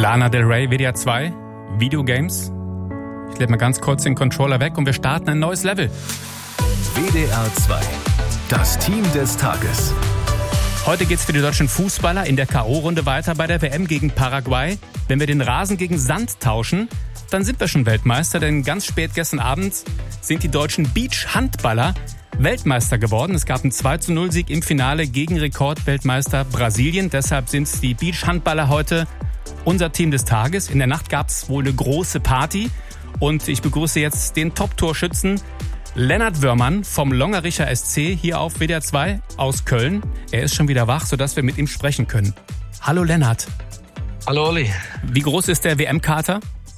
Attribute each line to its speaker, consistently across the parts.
Speaker 1: Lana Del Rey, WDR 2, Videogames. Ich lege mal ganz kurz den Controller weg und wir starten ein neues Level.
Speaker 2: WDR 2, das Team des Tages.
Speaker 1: Heute geht's für die deutschen Fußballer in der K.O.-Runde weiter bei der WM gegen Paraguay. Wenn wir den Rasen gegen Sand tauschen, dann sind wir schon Weltmeister, denn ganz spät gestern Abend sind die deutschen Beach-Handballer Weltmeister geworden. Es gab einen 2:0-Sieg im Finale gegen Rekordweltmeister Brasilien. Deshalb sind die Beach-Handballer heute unser Team des Tages. In der Nacht gab es wohl eine große Party. Und ich begrüße jetzt den Top-Torschützen Lennart Wörmann vom Longericher SC hier auf WDR 2 aus Köln. Er ist schon wieder wach, sodass wir mit ihm sprechen können. Hallo Lennart.
Speaker 3: Hallo Olli.
Speaker 1: Wie groß ist der WM-Kater?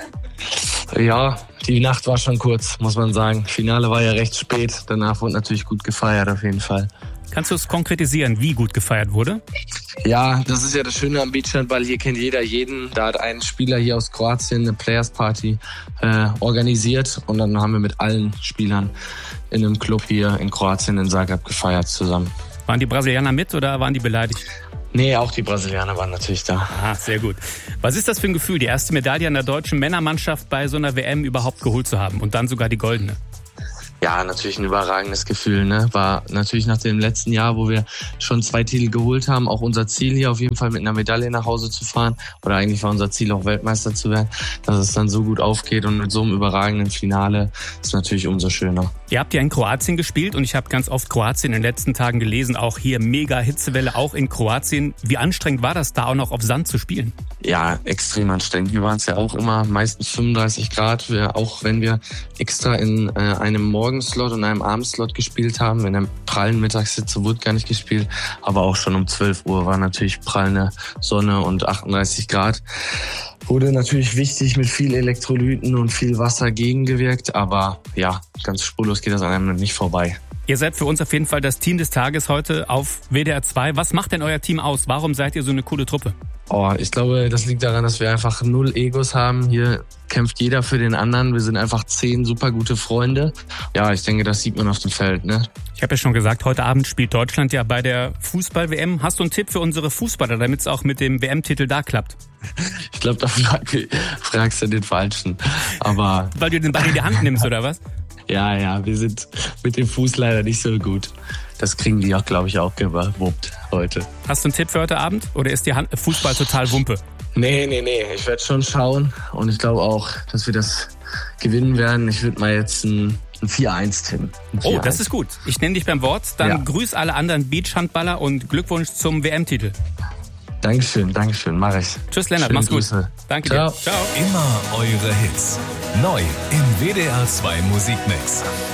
Speaker 3: Ja, die Nacht war schon kurz, muss man sagen. Finale war ja recht spät. Danach wurde natürlich gut gefeiert, auf jeden Fall.
Speaker 1: Kannst du es konkretisieren, wie gut gefeiert wurde?
Speaker 3: Ja, das ist ja das Schöne am Beachhandball. Hier kennt jeder jeden. Da hat ein Spieler hier aus Kroatien eine Players Party organisiert. Und dann haben wir mit allen Spielern in einem Club hier in Kroatien in Zagreb gefeiert zusammen.
Speaker 1: Waren die Brasilianer mit oder waren die beleidigt?
Speaker 3: Nee, auch die Brasilianer waren natürlich da.
Speaker 1: Ah, sehr gut. Was ist das für ein Gefühl, die erste Medaille an der deutschen Männermannschaft bei so einer WM überhaupt geholt zu haben und dann sogar die goldene?
Speaker 3: Ja, natürlich ein überragendes Gefühl, ne? War natürlich nach dem letzten Jahr, wo wir schon 2 Titel geholt haben, auch unser Ziel hier auf jeden Fall mit einer Medaille nach Hause zu fahren. Oder eigentlich war unser Ziel auch Weltmeister zu werden. Dass es dann so gut aufgeht und mit so einem überragenden Finale ist natürlich umso schöner.
Speaker 1: Ihr habt ja in Kroatien gespielt und ich habe ganz oft Kroatien in den letzten Tagen gelesen. Auch hier mega Hitzewelle, auch in Kroatien. Wie anstrengend war das da auch noch auf Sand zu spielen?
Speaker 3: Ja, extrem anstrengend. Wir waren es ja auch immer meistens 35 Grad. Auch wenn wir extra in einem Morgenslot und einem Abendslot gespielt haben. In der prallen Mittagshitze wurde gar nicht gespielt. Aber auch schon um 12 Uhr war natürlich prallende Sonne und 38 Grad. Wurde natürlich wichtig mit viel Elektrolyten und viel Wasser gegengewirkt. Aber ja, ganz spurlos geht das an einem nicht vorbei.
Speaker 1: Ihr seid für uns auf jeden Fall das Team des Tages heute auf WDR 2. Was macht denn euer Team aus? Warum seid ihr so eine coole Truppe?
Speaker 3: Ich glaube, das liegt daran, dass wir einfach 0 Egos haben. Hier kämpft jeder für den anderen. Wir sind einfach 10 super gute Freunde. Ja, ich denke, das sieht man auf dem Feld, ne?
Speaker 1: Ich habe ja schon gesagt, heute Abend spielt Deutschland ja bei der Fußball-WM. Hast du einen Tipp für unsere Fußballer, damit es auch mit dem WM-Titel da klappt?
Speaker 3: Ich glaube, da fragst du den Falschen. Aber
Speaker 1: weil du den Ball in die Hand nimmst, oder was?
Speaker 3: Ja, wir sind mit dem Fuß leider nicht so gut. Das kriegen die auch, glaube ich, auch gewuppt heute.
Speaker 1: Hast du einen Tipp für heute Abend? Oder ist dir Fußball total Wumpe?
Speaker 3: Nee. Ich werde schon schauen. Und ich glaube auch, dass wir das gewinnen werden. Ich würde mal jetzt ein 4-1 tippen.
Speaker 1: Oh, das ist gut. Ich nenne dich beim Wort. Dann grüß alle anderen Beachhandballer und Glückwunsch zum WM-Titel.
Speaker 3: Dankeschön, mach ich.
Speaker 1: Tschüss Lennart, mach's gut. Danke dir.
Speaker 2: Ciao. Immer eure Hits. Neu im WDR 2 Musikmix.